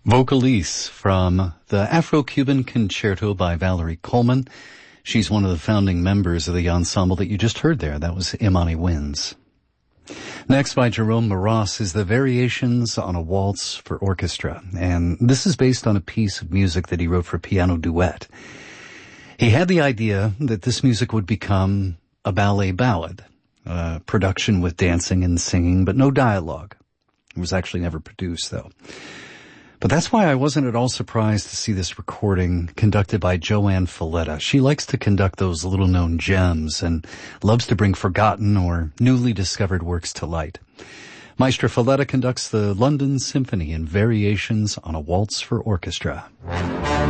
Vocalise from the Afro-Cuban Concerto by Valerie Coleman. She's one of the founding members of the ensemble that you just heard there. That was Imani Winds. Next by Jerome Marois is the Variations on a Waltz for Orchestra. And this is based on a piece of music that he wrote for piano duet. He had the idea that this music would become a ballet ballad, a production with dancing and singing, but no dialogue. It was actually never produced, though. But that's why I wasn't at all surprised to see this recording conducted by Joanne Falletta. She likes to conduct those little-known gems and loves to bring forgotten or newly discovered works to light. Maestra Falletta conducts the London Symphony in Variations on a Waltz for Orchestra.